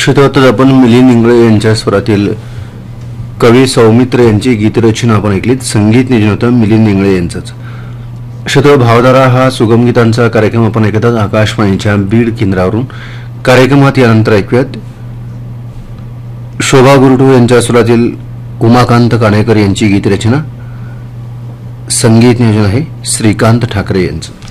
श्रोते, आपण मिलिंद इंगळे यांच्या स्वरातील कवी सौमित्र यांची गीतरचना आपण ऐकलीत. संगीत नियोजन होतं मिलिंद इंगळे यांचंच. श्रोते, भावधारा हा सुगम गीतांचा कार्यक्रम आपण ऐकतात आकाशवाणीच्या बीड केंद्रावरून. कार्यक्रमात यानंतर ऐकूयात शोभा गुरुटू यांच्या स्वरातील उमाकांत काणेकर यांची गीतरचना. संगीत नियोजन आहे श्रीकांत ठाकरे यांचं.